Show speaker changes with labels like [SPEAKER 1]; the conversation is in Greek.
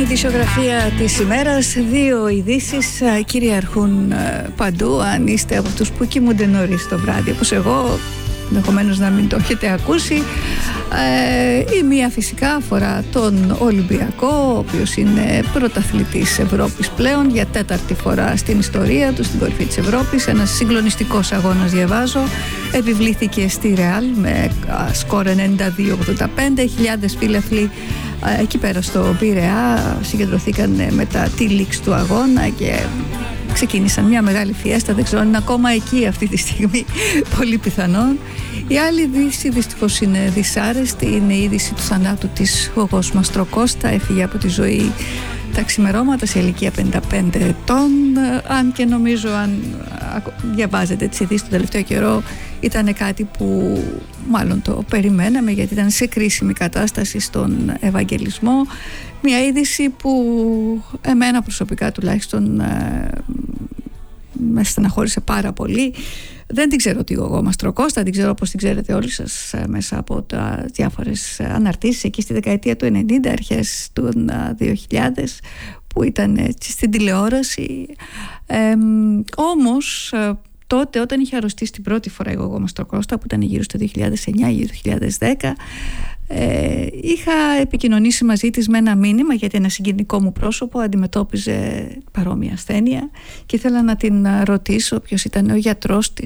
[SPEAKER 1] ειδησιογραφία της ημέρας. Δύο ειδήσεις κυριαρχούν παντού. Αν είστε από αυτούς που κοιμούνται νωρίς το βράδυ, όπως εγώ, ενδεχομένως να μην το έχετε ακούσει. Η μία φυσικά αφορά τον Ολυμπιακό, ο οποίος είναι πρωταθλητής Ευρώπης πλέον για τέταρτη φορά στην ιστορία του, στην κορυφή της Ευρώπης. Ένας συγκλονιστικός αγώνας, διαβάζω. Επιβλήθηκε στη Ρεάλ με σκορ 92-85. Χιλιάδες φίλαθλοι εκεί πέρα στο Πειραιά συγκεντρωθήκαν μετά τη λήξη του αγώνα και ξεκίνησαν μια μεγάλη φιέστα. Δεν ξέρω αν είναι ακόμα εκεί αυτή τη στιγμή, πολύ πιθανόν. Η άλλη είδηση δυστυχώς είναι δυσάρεστη. Είναι η είδηση του θανάτου της Γογός Μαστροκώστα. Έφυγε από τη ζωή τα ξημερώματα σε ηλικία 55 ετών. Αν και νομίζω, αν διαβάζετε τις ειδήσεις του τελευταίο καιρό, ήταν κάτι που μάλλον το περιμέναμε, γιατί ήταν σε κρίσιμη κατάσταση στον Ευαγγελισμό. Μια είδηση που εμένα προσωπικά τουλάχιστον με στεναχώρησε πάρα πολύ. Δεν την ξέρω τη Γογό Μαστροκώστα, την ξέρω όπως την ξέρετε όλοι σας μέσα από τα διάφορες αναρτήσεις εκεί στη δεκαετία του 90, αρχές του 2000, που ήταν έτσι στην τηλεόραση. Όμως τότε, όταν είχε αρρωστήσει την πρώτη φορά η Γογό Μαστροκώστα, που ήταν γύρω στο 2009 ή 2010, είχα επικοινωνήσει μαζί της με ένα μήνυμα, γιατί ένα συγγενικό μου πρόσωπο αντιμετώπιζε παρόμοια ασθένεια και ήθελα να την ρωτήσω ποιος ήταν ο γιατρός της